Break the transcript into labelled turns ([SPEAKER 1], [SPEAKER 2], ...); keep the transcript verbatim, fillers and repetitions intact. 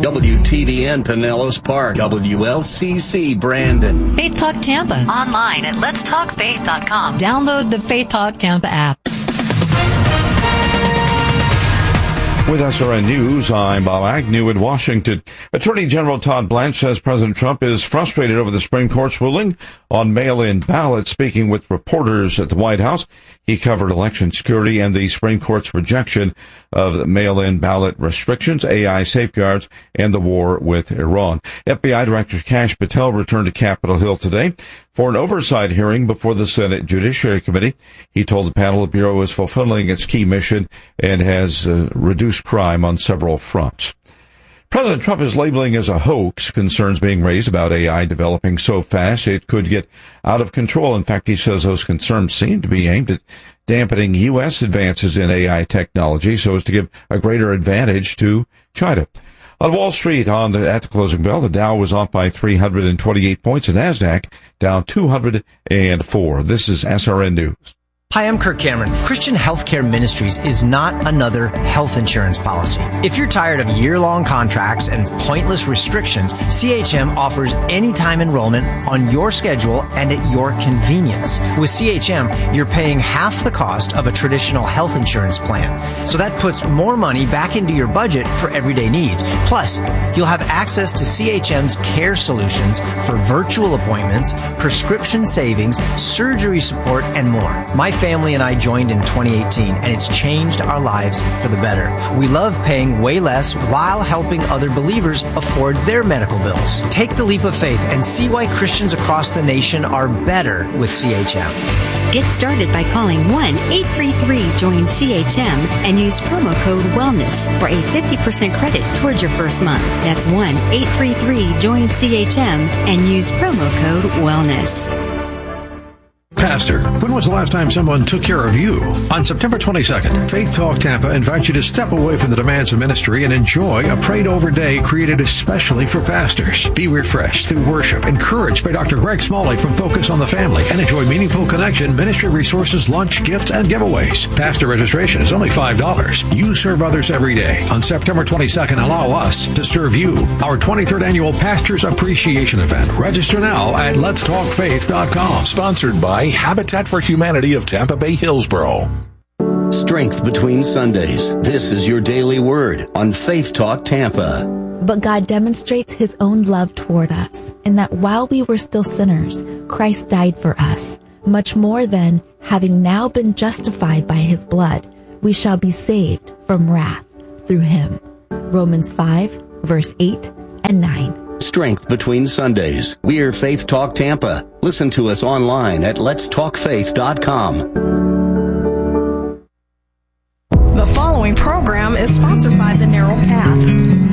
[SPEAKER 1] W T V N Pinellas Park, W L C C Brandon.
[SPEAKER 2] Faith Talk Tampa. Online at lets talk faith dot com. Download the Faith Talk Tampa app.
[SPEAKER 3] With S R N News, I'm Bob Agnew in Washington. Attorney General Todd Blanche says President Trump is frustrated over the Supreme Court's ruling on mail-in ballots. Speaking with reporters at the White House, he covered election security and the Supreme Court's rejection of mail-in ballot restrictions, A I safeguards, and the war with Iran. F B I Director Kash Patel returned to Capitol Hill today for an oversight hearing before the Senate Judiciary Committee. He told the panel the Bureau is fulfilling its key mission and has uh, reduced crime on several fronts. President Trump is labeling as a hoax concerns being raised about A I developing so fast it could get out of control. In fact, he says those concerns seem to be aimed at dampening U S advances in A I technology so as to give a greater advantage to China. On Wall Street, on the, at the closing bell, the Dow was off by three hundred twenty-eight points, and NASDAQ down two hundred four. This is S R N News.
[SPEAKER 4] Hi, I'm Kirk Cameron. Christian Healthcare Ministries is not another health insurance policy. If you're tired of year-long contracts and pointless restrictions, C H M offers anytime enrollment on your schedule and at your convenience. With C H M, you're paying half the cost of a traditional health insurance plan. So that puts more money back into your budget for everyday needs. Plus, you'll have access to C H M's care solutions for virtual appointments, prescription savings, surgery support, and more. My family and I joined in twenty eighteen, and it's changed our lives for the better. We love paying way less while helping other believers afford their medical bills. Take the leap of faith and see why Christians across the nation are better with C H M.
[SPEAKER 5] Get started by calling one eight three three join C H M and use promo code WELLNESS for a fifty percent credit towards your first month. That's one eight three three join C H M and use promo code WELLNESS.
[SPEAKER 6] Pastor, when was the last time someone took care of you? On September twenty-second, Faith Talk Tampa invites you to step away from the demands of ministry and enjoy a prayed-over day created especially for pastors. Be refreshed through worship, encouraged by Doctor Greg Smalley from Focus on the Family, and enjoy meaningful connection, ministry resources, lunch, gifts, and giveaways. Pastor registration is only five dollars. You serve others every day. On September twenty-second, allow us to serve you. Our twenty-third Annual Pastors Appreciation Event. Register now at lets talk faith dot com.
[SPEAKER 7] Sponsored by Habitat for Humanity of Tampa Bay Hillsborough.
[SPEAKER 1] Strength between Sundays. This is your daily word on Faith Talk Tampa.
[SPEAKER 8] But God demonstrates his own love toward us in that while we were still sinners, Christ died for us. Much more than, having now been justified by his blood, we shall be saved from wrath through him. Romans five, verse eight and nine.
[SPEAKER 1] Strength between Sundays. We're Faith Talk Tampa. Listen to us online at lets talk faith dot com.
[SPEAKER 9] The following program is sponsored by The Narrow Path.